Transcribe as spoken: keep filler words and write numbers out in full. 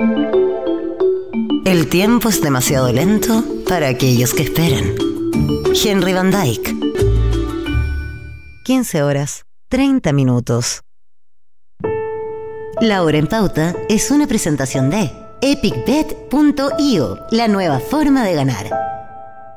El tiempo es demasiado lento para aquellos que esperan. Henry Van Dyke. quince horas, treinta minutos. La Hora en Pauta es una presentación de epic bet punto io, la nueva forma de ganar.